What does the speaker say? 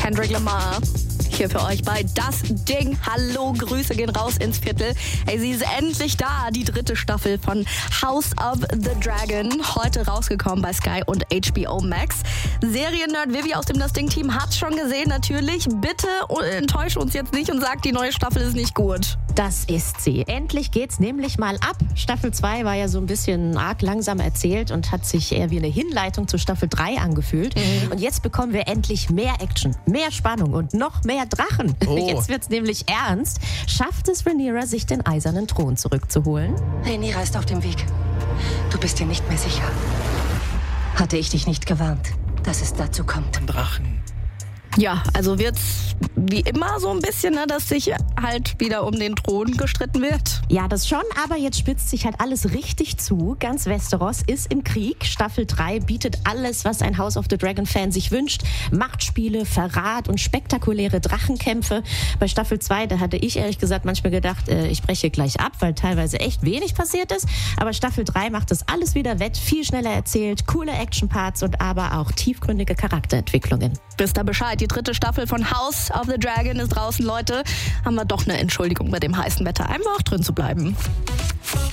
Kendrick Lamar. Hier für euch bei Das Ding. Hallo, Grüße gehen raus ins Viertel. Hey, sie ist endlich da, die 3. Staffel von House of the Dragon. Heute rausgekommen bei Sky und HBO Max. Seriennerd Vivi aus dem Das Ding-Team hat's schon gesehen, natürlich. Bitte enttäusche uns jetzt nicht und sag, die neue Staffel ist nicht gut. Das ist sie. Endlich geht's nämlich mal ab. Staffel 2 war ja so ein bisschen arg langsam erzählt und hat sich eher wie eine Hinleitung zu Staffel 3 angefühlt. Und jetzt bekommen wir endlich mehr Action, mehr Spannung und noch mehr Drachen. Jetzt wird's nämlich ernst. Schafft es Rhaenyra, sich den eisernen Thron zurückzuholen? Rhaenyra ist auf dem Weg. Du bist dir nicht mehr sicher. Hatte ich dich nicht gewarnt, dass es dazu kommt? Drachen. Ja, also wird's wie immer so ein bisschen, ne, dass sich halt wieder um den Thron gestritten wird. Ja, das schon, aber jetzt spitzt sich halt alles richtig zu. Ganz Westeros ist im Krieg. Staffel 3 bietet alles, was ein House of the Dragon-Fan sich wünscht. Machtspiele, Verrat und spektakuläre Drachenkämpfe. Bei Staffel 2, da hatte ich ehrlich gesagt manchmal gedacht, ich breche gleich ab, weil teilweise echt wenig passiert ist. Aber Staffel 3 macht das alles wieder wett, viel schneller erzählt, coole Actionparts und aber auch tiefgründige Charakterentwicklungen. Wisst ihr Bescheid, die 3. Staffel von House of the Dragon ist draußen, Leute. Haben wir doch eine Entschuldigung bei dem heißen Wetter, einfach drin zu bleiben.